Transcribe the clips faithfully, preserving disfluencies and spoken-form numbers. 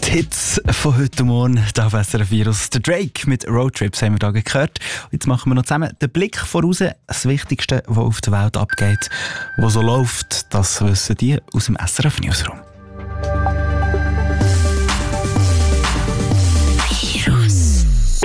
Die Hits von heute Morgen, da auf S R F Virus. Der Drake mit Roadtrips haben wir da gehört. Jetzt machen wir noch zusammen den Blick voraus. Das Wichtigste, was auf der Welt abgeht, was so läuft, das wissen die aus dem S R F Newsroom. Virus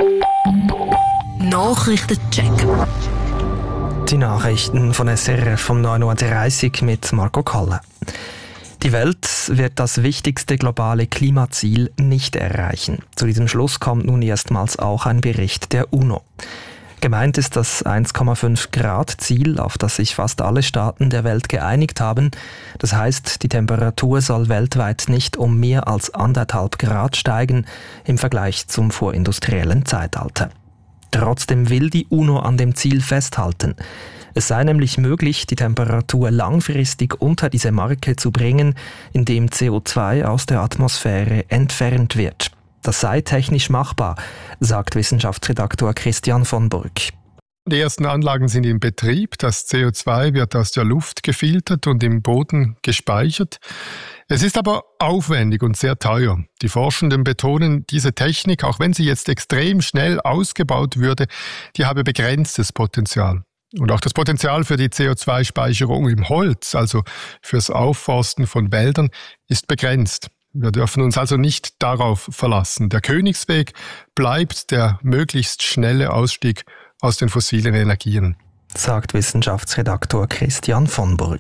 Nachrichtencheck. Die Nachrichten von S R F um neun Uhr dreißig mit Marco Kalle. Die Welt wird das wichtigste globale Klimaziel nicht erreichen. Zu diesem Schluss kommt nun erstmals auch ein Bericht der UNO. Gemeint ist das eins Komma fünf Grad Ziel, auf das sich fast alle Staaten der Welt geeinigt haben. Das heißt, die Temperatur soll weltweit nicht um mehr als anderthalb Grad steigen im Vergleich zum vorindustriellen Zeitalter. Trotzdem will die UNO an dem Ziel festhalten. Es sei nämlich möglich, die Temperatur langfristig unter diese Marke zu bringen, indem C O zwei aus der Atmosphäre entfernt wird. Das sei technisch machbar, sagt Wissenschaftsredaktor Christian von Burg. Die ersten Anlagen sind in Betrieb. Das C O zwei wird aus der Luft gefiltert und im Boden gespeichert. Es ist aber aufwendig und sehr teuer. Die Forschenden betonen, diese Technik, auch wenn sie jetzt extrem schnell ausgebaut würde, die habe begrenztes Potenzial. Und auch das Potenzial für die C O zwei Speicherung im Holz, also fürs Aufforsten von Wäldern, ist begrenzt. Wir dürfen uns also nicht darauf verlassen. Der Königsweg bleibt der möglichst schnelle Ausstieg aus den fossilen Energien, sagt Wissenschaftsredaktor Christian von Burg.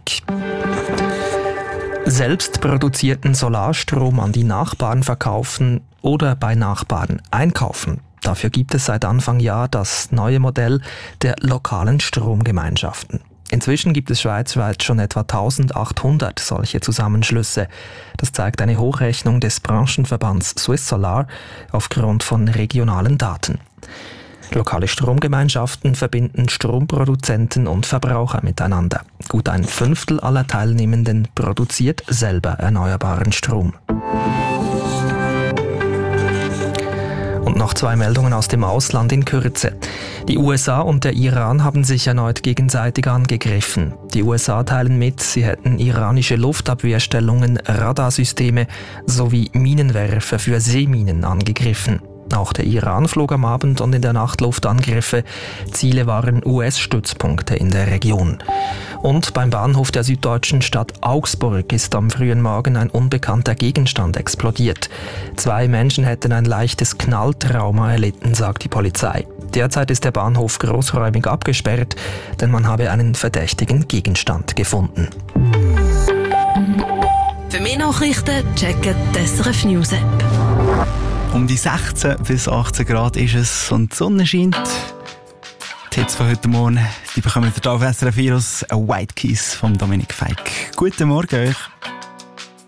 Selbst produzierten Solarstrom an die Nachbarn verkaufen oder bei Nachbarn einkaufen. Dafür gibt es seit Anfang Jahr das neue Modell der lokalen Stromgemeinschaften. Inzwischen gibt es schweizweit schon etwa eintausendachthundert solche Zusammenschlüsse. Das zeigt eine Hochrechnung des Branchenverbands Swiss Solar aufgrund von regionalen Daten. Lokale Stromgemeinschaften verbinden Stromproduzenten und Verbraucher miteinander. Gut ein Fünftel aller Teilnehmenden produziert selber erneuerbaren Strom. Und noch zwei Meldungen aus dem Ausland in Kürze. Die U S A und der Iran haben sich erneut gegenseitig angegriffen. Die U S A teilen mit, sie hätten iranische Luftabwehrstellungen, Radarsysteme sowie Minenwerfer für Seeminen angegriffen. Auch der Iran flog am Abend und in der Nacht Luftangriffe. Ziele waren U S-Stützpunkte in der Region. Und beim Bahnhof der süddeutschen Stadt Augsburg ist am frühen Morgen ein unbekannter Gegenstand explodiert. Zwei Menschen hätten ein leichtes Knalltrauma erlitten, sagt die Polizei. Derzeit ist der Bahnhof großräumig abgesperrt, denn man habe einen verdächtigen Gegenstand gefunden. Für mehr Nachrichten checken die S R F News App. Um die sechzehn bis achtzehn Grad ist es und die Sonne scheint. Die Hits von heute Morgen, die bekommen wir hier auf S R F Virus, ein White Kiss von Dominik Feick. Guten Morgen euch.